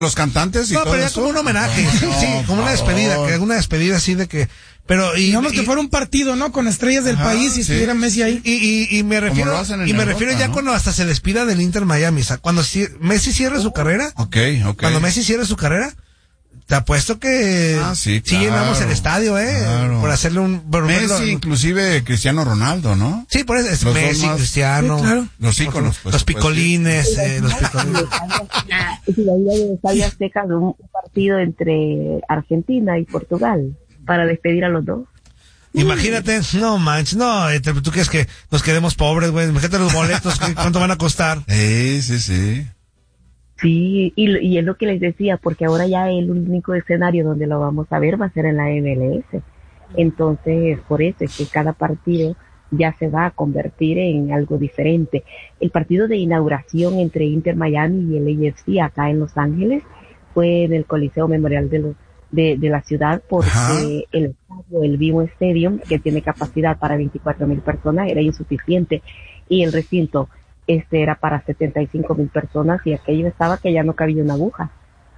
los cantantes y no, todo pero ya eso. como un homenaje, sí, como una despedida, que una despedida así de que, pero digamos que fuera un partido, ¿no? Con estrellas del país y estuviera Messi ahí. Y me refiero, ya ¿no? Cuando hasta se despida del Inter Miami, o sea, cuando Messi cierre su carrera. Okay. Cuando Messi cierre su carrera, te apuesto que sí llenamos el estadio, claro. por hacerle un... Messi, inclusive Cristiano Ronaldo, ¿no? Sí, por eso es Messi, Cristiano, sí, claro. Los íconos, pues. Los picolines, los picolines. Y la idea de Estadio Azteca de un partido entre Argentina y Portugal para despedir a los dos. Imagínate, no manches, no, tú crees que nos quedemos pobres, güey, imagínate los boletos, ¿cuánto van a costar? Sí. Sí, y es lo que les decía, porque ahora ya el único escenario donde lo vamos a ver va a ser en la MLS. Entonces, por eso es que cada partido ya se va a convertir en algo diferente. El partido de inauguración entre Inter Miami y el AFC acá en Los Ángeles fue en el Coliseo Memorial de la ciudad, porque el estadio, el BMO Stadium, que tiene capacidad para 24,000 personas, era insuficiente, y el recinto era para 75,000 personas, y aquello estaba que ya no cabía una aguja.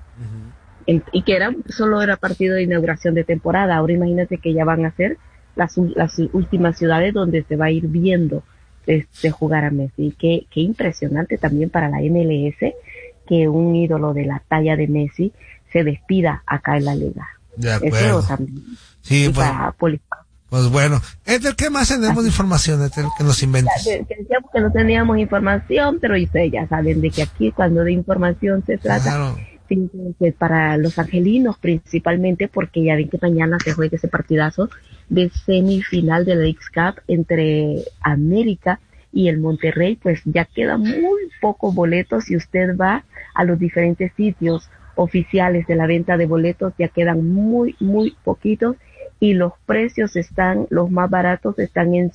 Y que solo era partido de inauguración de temporada. Ahora imagínate que ya van a ser las últimas ciudades donde se va a ir viendo jugar a Messi. Qué impresionante también para la MLS que un ídolo de la talla de Messi se despida acá en la liga. De acuerdo. Eso también. Sí, pues bueno. Ethel, ¿qué más tenemos de información, Ethel, que nos inventes? Decíamos que no teníamos información, pero ustedes ya saben de que aquí cuando de información se trata, claro, para los angelinos principalmente, porque ya ven que mañana se juega ese partidazo de semifinal de la Leagues Cup entre América y el Monterrey, pues ya quedan muy pocos boletos. Si usted va a los diferentes sitios oficiales de la venta de boletos, ya quedan muy poquitos, y los precios los más baratos están en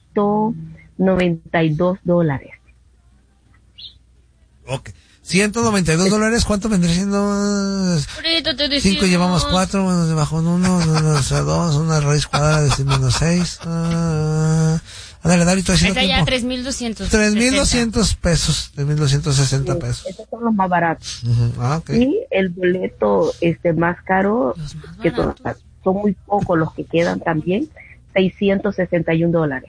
$192. Ok. $192, ¿cuánto vendría siendo? Ahorita te decimos. 5 llevamos 4, menos debajo 1, menos 2, una raíz cuadrada de menos 6. Ándale, Dari, estoy haciendo tiempo. Ya 3,200. 3,200 pesos, 3,260 pesos. Esos son los más baratos. Okay. Y el boleto más caro, que son muy pocos los que quedan también, $661.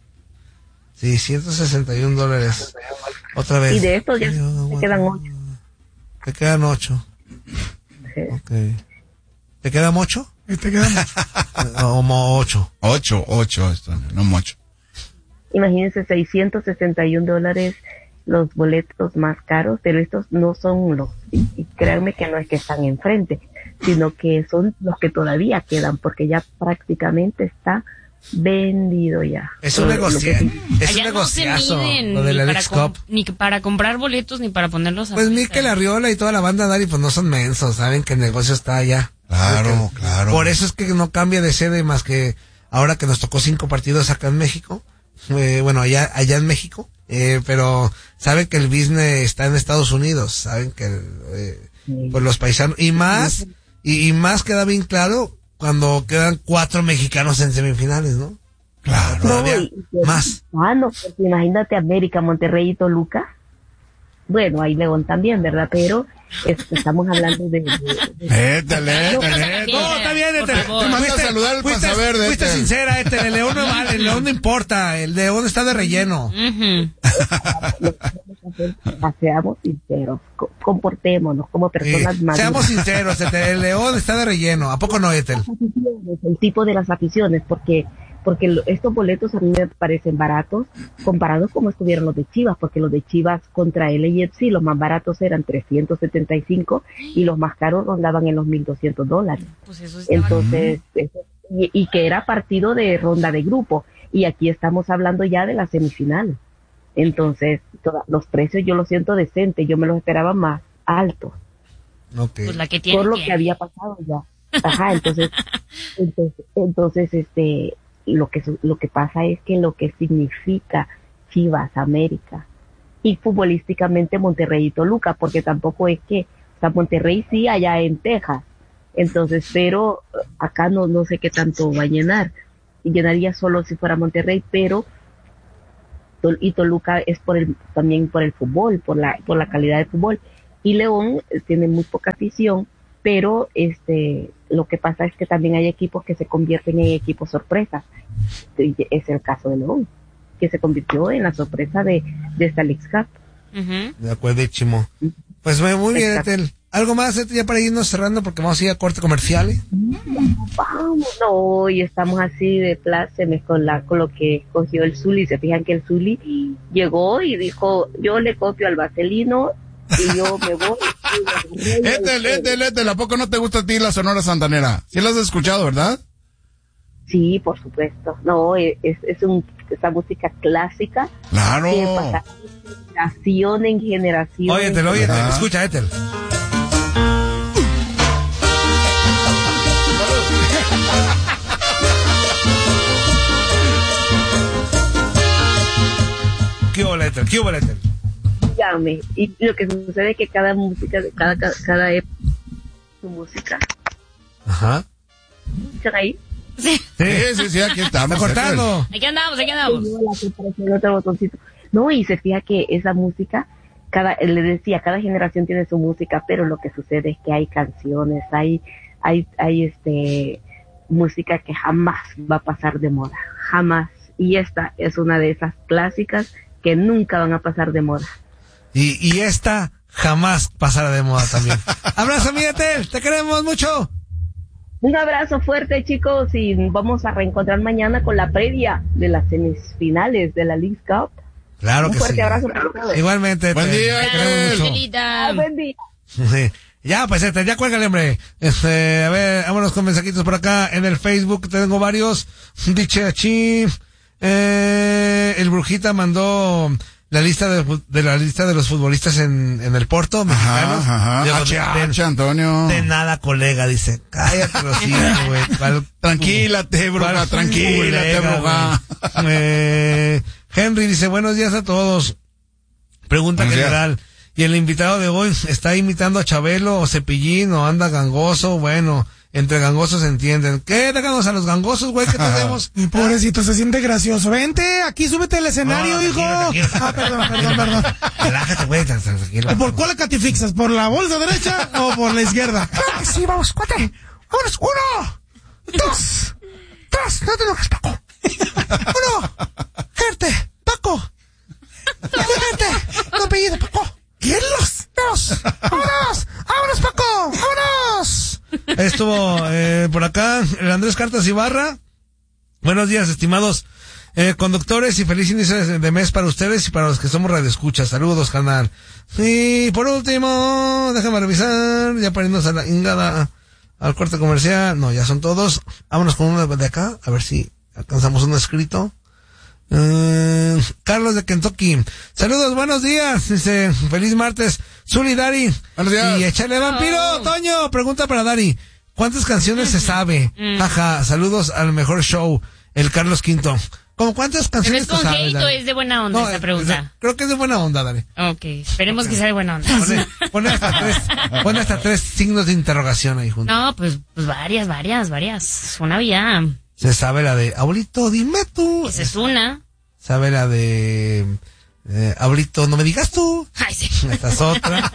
$661. Otra vez. Y de estos ya te quedan 8. Te quedan 8. Sí. Okay. ¿Te quedan 8? Te quedan 8. 8, no mucho. Imagínense, $661 los boletos más caros, pero estos no son y créanme que no es que están enfrente, sino que son los que todavía quedan, porque ya prácticamente está vendido ya. Es un negociazo. Es un negociazo. Lo de la Leagues Cup. Ni para comprar boletos, ni para ponerlos a Pues Mikel Arriola y toda la banda, Dari, pues no son mensos, saben que el negocio está allá. Claro. Por eso es que no cambia de sede, más que ahora que nos tocó 5 partidos acá en México. Allá en México. Pero saben que el business está en Estados Unidos, saben que pues los paisanos, y más queda bien claro cuando quedan 4 mexicanos en semifinales, ¿no? Claro. Todavía más. No, porque imagínate América, Monterrey y Toluca. Bueno, hay León también, ¿verdad? Pero estamos hablando de... Étale. No, está bien, Te manda a saludar el Panza Verde. Fuiste sincera, el León no vale, el León no importa, el León está de relleno. Seamos sinceros, comportémonos como personas maduras. Seamos sinceros, el León está de relleno, ¿a poco no, Ethel? El tipo de las aficiones, porque estos boletos a mí me parecen baratos comparados como estuvieron los de Chivas, porque los de Chivas contra el LAFC, los más baratos eran 375 y los más caros rondaban en los $1,200. Pues eso entonces, y que era partido de ronda de grupo, y aquí estamos hablando ya de la semifinal. Entonces, los precios yo los siento decentes, yo me los esperaba más altos. Okay. Pues la que tiene por lo que había pasado ya. Ajá, entonces lo que pasa es que lo que significa Chivas, América y futbolísticamente Monterrey y Toluca, porque tampoco es que, o sea, Monterrey sí allá en Texas, entonces, pero acá no sé qué tanto va a llenar, y llenaría solo si fuera Monterrey, pero y Toluca es también por el fútbol, por la calidad de fútbol, Y León tiene muy poca afición, pero lo que pasa es que también hay equipos que se convierten en equipos sorpresas. Es el caso de León, que se convirtió en la sorpresa de esta Leagues Cup. De acuerdísimo. Pues muy bien, Ethel. ¿Algo más, Ethel, ya para irnos cerrando porque vamos a ir a corte comercial? Vamos, no, hoy estamos así de plácemes con lo que escogió el Zuli. Se fijan que el Zuli llegó y dijo, yo le copio al Vaselino y yo me voy. Ethel, ¿a poco no te gusta a ti la Sonora Santanera? Sí la has escuchado, ¿verdad? Sí, por supuesto. No, esa música clásica. Claro. Que pasa de generación en generación. Oye, Ethel, escucha, Ethel. ¿Qué hubo, Ethel? Llame. Y lo que sucede es que cada música, cada época, su música. Ajá. ¿Están ahí? Sí. Sí, aquí estamos. Cortando. Aquí andamos. Otro botoncito. No, y se fija que esa música, le decía, cada generación tiene su música, pero lo que sucede es que hay canciones, hay música que jamás va a pasar de moda, jamás. Y esta es una de esas clásicas que nunca van a pasar de moda. Y esta jamás pasará de moda también. Abrazo, mi Ethel, te queremos mucho. Un abrazo fuerte, chicos, y vamos a reencontrar mañana con la previa de las semifinales de la Leagues Cup. Claro que sí. Un fuerte abrazo para todos. Igualmente. Buen día, te queremos mucho. Buen día. Sí. Ya, pues ya cuélgale, hombre. A ver, vámonos con mensajitos por acá en el Facebook. Tengo varios. Dice aquí, el Brujita mandó la lista de los futbolistas en el Porto, mexicanos. Ajá. Antonio. De nada, colega, dice. Cállate los hijos, güey. Tranquílate, bruja, tranquílate, bruja. Henry dice, buenos días a todos. Pregunta general. ¿Y el invitado de hoy está imitando a Chabelo o Cepillín o anda gangoso? Bueno, entre gangosos se entienden. ¿Qué? Déjanos a los gangosos, güey, que tenemos. Mi pobrecito, se siente gracioso. Vente, aquí súbete al escenario, hijo. Tranquilo. Perdón. Relájate, güey, tranquilo. ¿Por cuál te fixas? ¿Por la bolsa derecha o por la izquierda? Claro que sí, vamos, cuate. Vámonos, 1, 2, 3, no te enojes, Paco. 1, gente, Paco. Gente, tu apellido, Paco. ¿Quién los? 2, vámonos, Paco, vámonos. Estuvo por acá el Andrés Cartas Ibarra. Buenos días, estimados conductores, y feliz inicio de mes para ustedes y para los que somos radioescuchas. Saludos, canal. Y por último, déjame revisar, ya para irnos a la ingada al corte comercial. No, ya son todos. Vámonos con uno de acá, a ver si alcanzamos uno escrito. Carlos de Kentucky. Saludos, buenos días. Dice, feliz martes. Zuli, Dari. Buenos días. Y échale vampiro, Toño. Pregunta para Dari. ¿Cuántas canciones se sabe? Jaja, saludos al mejor show, el Carlos Quinto. ¿Cómo cuántas canciones ¿Pero es te sabes, congeito? Dari? ¿Es de buena onda esa pregunta? Creo que es de buena onda, Dari. Ok, esperemos que sea de buena onda. Pone hasta tres signos de interrogación ahí juntos. No, pues varias. Una vía. Se sabe la de, abuelito, dime tú. Esa es una. Sabe la de, abuelito, no me digas tú. Ay, sí. Esta es otra.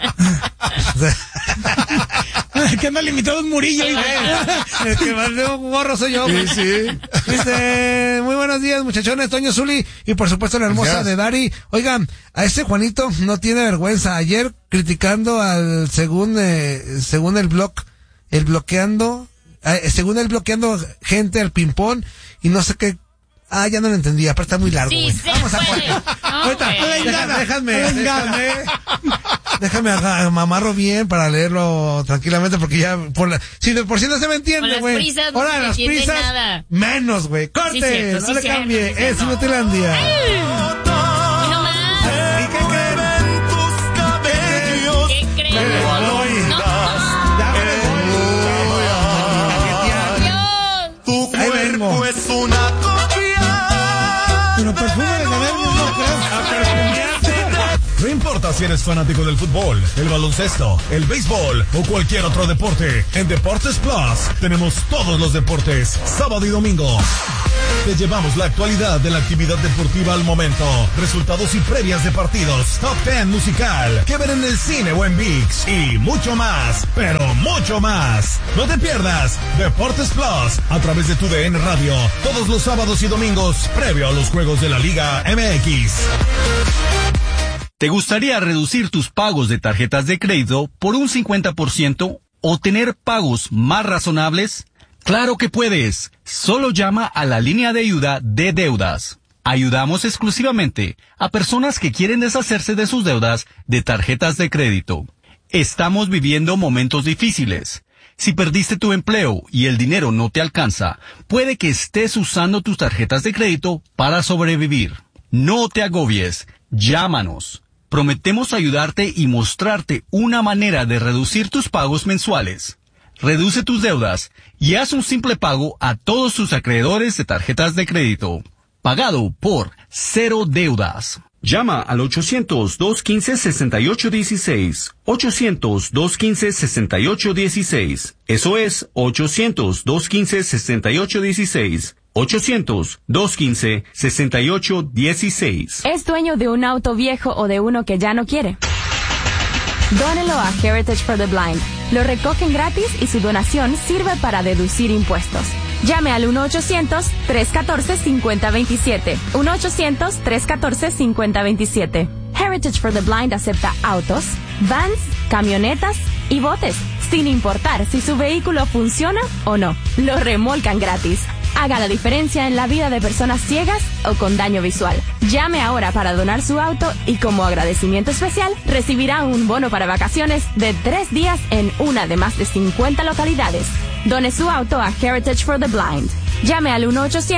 Que anda limitado un Murillo. El que más de un gorro soy yo. Sí. Dice, muy buenos días, muchachones, Toño, Zuli, y por supuesto la hermosa Gracias. de Dari. Oigan, a ese Juanito no tiene vergüenza. Ayer criticando según el bloqueando gente al ping-pong y no sé qué. Ya no lo entendía, pero está muy largo. Sí, güey. se Vamos a puede. corte. No, Ahorita, güey. déjame mamarro bien para leerlo tranquilamente, porque ya si de por sí no se me Con entiende, las güey. prisas no Ahora se las entiende prisas nada. menos, güey. Corte, Sí, cierto, no sí, le cierto, cambie, sí, cierto. es Inutilandia. Y no más. ¿Y qué creen? ¿Qué creen? Me voy. No. Ya me voy. Dios. Ahí vengo. Es una copia. Pero perfume de nervios, no creo. No importa si eres fanático del fútbol, el baloncesto, el béisbol o cualquier otro deporte. En Deportes Plus tenemos todos los deportes, sábado y domingo. Te llevamos la actualidad de la actividad deportiva al momento, resultados y previas de partidos, top 10 musical, que ver en el cine o en ViX y mucho más, pero mucho más. No te pierdas Deportes Plus a través de tu DN Radio todos los sábados y domingos previo a los juegos de la Liga MX. ¿Te gustaría reducir tus pagos de tarjetas de crédito por un 50% o tener pagos más razonables? ¡Claro que puedes! Solo llama a la línea de ayuda de deudas. Ayudamos exclusivamente a personas que quieren deshacerse de sus deudas de tarjetas de crédito. Estamos viviendo momentos difíciles. Si perdiste tu empleo y el dinero no te alcanza, puede que estés usando tus tarjetas de crédito para sobrevivir. No te agobies. Llámanos. Prometemos ayudarte y mostrarte una manera de reducir tus pagos mensuales. Reduce tus deudas y haz un simple pago a todos tus acreedores de tarjetas de crédito. Pagado por Cero Deudas. Llama al 800-215-6816. 800-215-6816. Eso es 800-215-6816. 800-215-6816. ¿Es dueño de un auto viejo o de uno que ya no quiere? Dónelo a Heritage for the Blind. Lo recogen gratis y su donación sirve para deducir impuestos. Llame al 1-800-314-5027. 1-800-314-5027. Heritage for the Blind acepta autos, vans, camionetas y botes, sin importar si su vehículo funciona o no. Lo remolcan gratis. Haga la diferencia en la vida de personas ciegas o con daño visual. Llame ahora para donar su auto y como agradecimiento especial recibirá un bono para vacaciones de 3 días en una de más de 50 localidades. Done su auto a Heritage for the Blind. Llame al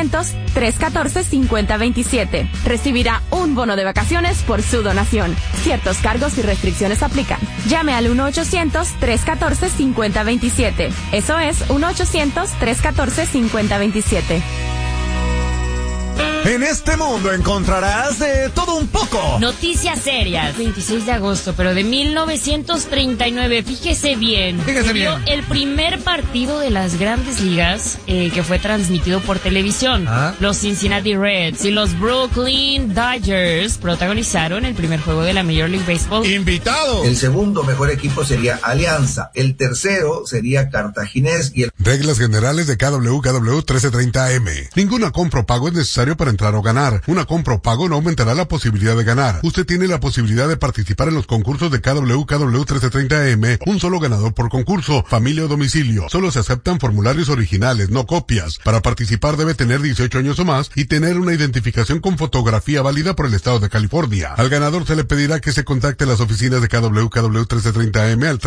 1-800-314-5027. Recibirá un bono de vacaciones por su donación. Ciertos cargos y restricciones aplican. Llame al 1-800-314-5027. Eso es 1-800-314-5027. En este mundo encontrarás de todo un poco. Noticias serias. 26 de agosto, pero de 1939. Fíjese bien. Fíjese bien. El primer partido de las Grandes Ligas que fue transmitido por televisión. Los Cincinnati Reds y los Brooklyn Dodgers protagonizaron el primer juego de la Major League Baseball. ¡Invitado! El segundo mejor equipo sería Alianza. El tercero sería Cartaginés y el... Reglas generales de KW 1330M. Ninguna compra o pago es necesario para entrar o ganar. Una compra o pago no aumentará la posibilidad de ganar. Usted tiene la posibilidad de participar en los concursos de KW 1330M. Un solo ganador por concurso, familia o domicilio. Solo se aceptan formularios originales, no copias. Para participar debe tener 18 años o más y tener una identificación con fotografía válida por el estado de California. Al ganador se le pedirá que se contacte a las oficinas de KW 1330M al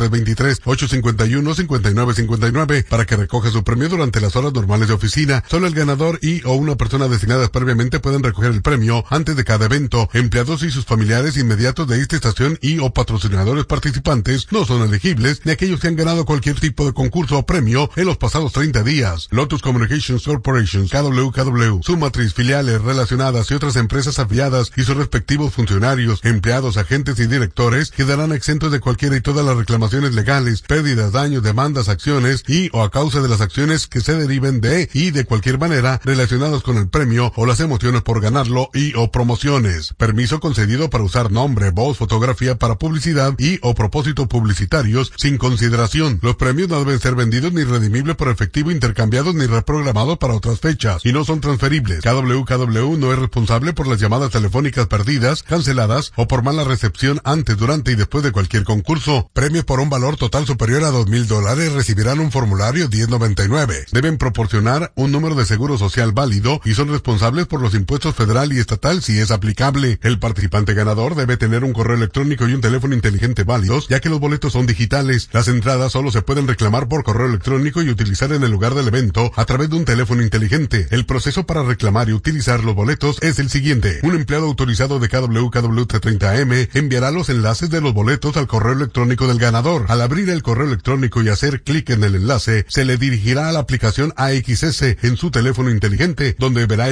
323-851-5959 para que recoja su premio durante las horas normales de oficina. Solo el ganador y o una persona designada previamente pueden recoger el premio antes de cada evento. Empleados y sus familiares inmediatos de esta estación y o patrocinadores participantes no son elegibles, ni aquellos que han ganado cualquier tipo de concurso o premio en los pasados 30 días. Lotus Communications Corporation, KW, su matriz, filiales relacionadas y otras empresas afiliadas y sus respectivos funcionarios, empleados, agentes y directores quedarán exentos de cualquiera y todas las reclamaciones legales, pérdidas, daños, demandas, acciones y o a causa de las acciones que se deriven de y de cualquier manera relacionados con el premio o las emociones por ganarlo y o promociones. Permiso concedido para usar nombre, voz, fotografía para publicidad y o propósitos publicitarios sin consideración. Los premios no deben ser vendidos ni redimibles por efectivo, intercambiados ni reprogramados para otras fechas y no son transferibles. KW no es responsable por las llamadas telefónicas perdidas, canceladas o por mala recepción antes, durante y después de cualquier concurso. Premios por un valor total superior a $2,000 recibirán un formulario 1099. Deben proporcionar un número de seguro social válido y son responsables por los impuestos federal y estatal si es aplicable. El participante ganador debe tener un correo electrónico y un teléfono inteligente válidos, ya que los boletos son digitales. Las entradas solo se pueden reclamar por correo electrónico y utilizar en el lugar del evento a través de un teléfono inteligente. El proceso para reclamar y utilizar los boletos es el siguiente. Un empleado autorizado de KW 1330M enviará los enlaces de los boletos al correo electrónico del ganador. Al abrir el correo electrónico y hacer clic en el enlace, se le dirigirá a la aplicación AXS en su teléfono inteligente, donde verá el código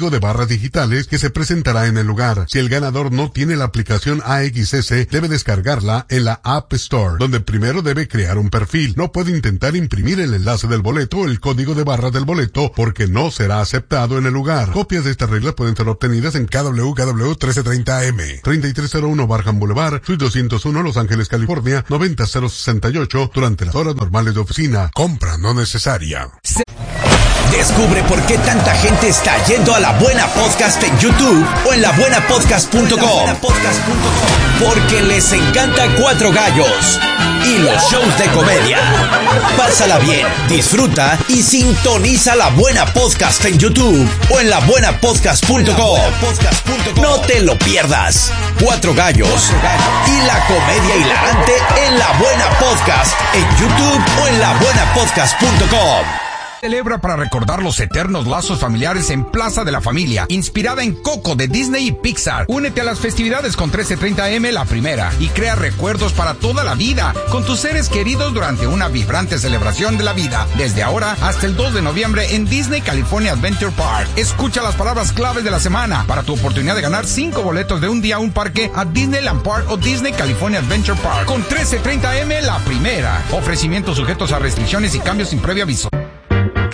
código de barras digitales que se presentará en el lugar. Si el ganador no tiene la aplicación AXS, debe descargarla en la App Store, donde primero debe crear un perfil. No puede intentar imprimir el enlace del boleto o el código de barras del boleto porque no será aceptado en el lugar. Copias de estas reglas pueden ser obtenidas en KWKW 1330M, 3301 Barham Boulevard, Suite 201, Los Ángeles, California, 90068, durante las horas normales de oficina. Compra no necesaria. Descubre por qué tanta gente está yendo a La Buena Podcast en YouTube o en labuenapodcast.com. Porque les encanta Cuatro Gallos y los shows de comedia. Pásala bien, disfruta y sintoniza La Buena Podcast en YouTube o en labuenapodcast.com. No te lo pierdas. Cuatro Gallos y la comedia hilarante en La Buena Podcast en YouTube o en labuenapodcast.com. Celebra para recordar los eternos lazos familiares en Plaza de la Familia, inspirada en Coco de Disney y Pixar. Únete a las festividades con 1330M La Primera y crea recuerdos para toda la vida con tus seres queridos durante una vibrante celebración de la vida, desde ahora hasta el 2 de noviembre en Disney California Adventure Park. Escucha las palabras claves de la semana para tu oportunidad de ganar 5 boletos de un día a un parque a Disneyland Park o Disney California Adventure Park con 1330M La Primera. Ofrecimientos sujetos a restricciones y cambios sin previo aviso.